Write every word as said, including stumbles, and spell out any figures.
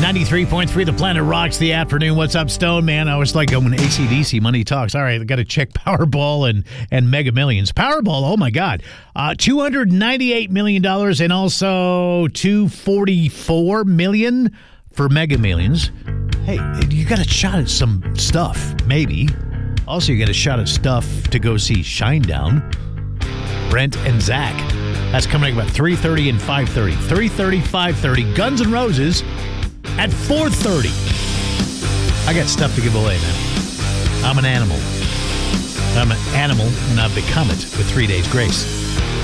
ninety-three point three The Planet rocks the afternoon. What's up, Stone, man? I was like, when A C D C Money Talks. All right, I got to check Powerball and, and Mega Millions. Powerball, oh my God. Uh, two hundred ninety-eight million dollars and also two hundred forty-four million dollars for Mega Millions. Hey, you got a shot at some stuff, maybe. Also, you got a shot at stuff to go see Shinedown. Brent and Zach. That's coming up about three thirty and five thirty. three thirty, five thirty. Guns N' Roses at four thirty. I got stuff to give away, man. I'm an animal. I'm an animal, and I've become it with three days grace.